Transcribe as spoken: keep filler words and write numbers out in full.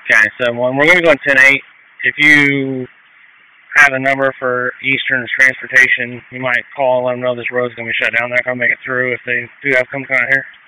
Okay, so when we're going to be going ten eight. If you have a number for Eastern's transportation, you might call and let them know this road's going to be shut down. They're not going to make it through if they do have to come out here.